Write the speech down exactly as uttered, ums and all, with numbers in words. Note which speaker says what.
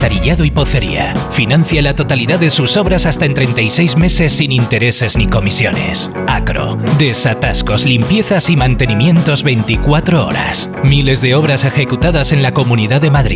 Speaker 1: Alcantarillado y pocería. Financia la totalidad de sus obras hasta en treinta y seis meses sin intereses ni comisiones. Acro. Desatascos, limpiezas y mantenimientos veinticuatro horas. Miles de obras ejecutadas en la Comunidad de Madrid.